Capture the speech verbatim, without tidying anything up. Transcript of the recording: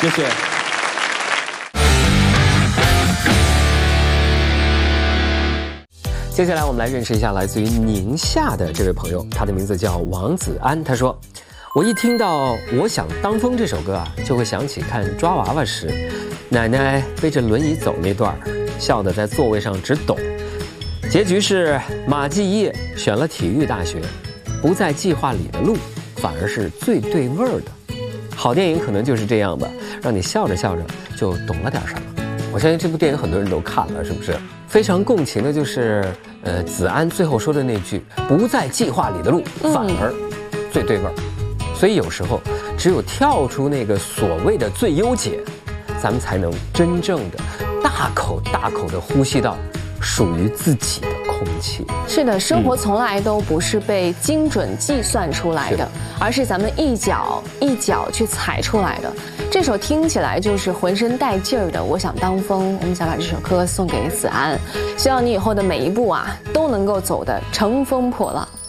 谢谢。接下来我们来认识一下来自于宁夏的这位朋友，他的名字叫王子安。他说，我一听到《我想当风》这首歌啊，就会想起看抓娃娃时，奶奶背着轮椅走那段，笑得在座位上直抖。结局是马继业选了体育大学，不在计划里的路，反而是最对味儿的。好电影可能就是这样吧，让你笑着笑着就懂了点什么。我相信这部电影很多人都看了，是不是？非常共情的就是，呃，子安最后说的那句“不在计划里的路，反而最对味儿”。所以有时候，只有跳出那个所谓的最优解，咱们才能真正的大口大口的呼吸到属于自己的空气。 是的，生活从来都不是被精准计算出来的，而是咱们一脚一脚去踩出来的。这首听起来就是浑身带劲儿的《我想当风》，我们想把这首歌送给子安，希望你以后的每一步啊都能够走得乘风破浪。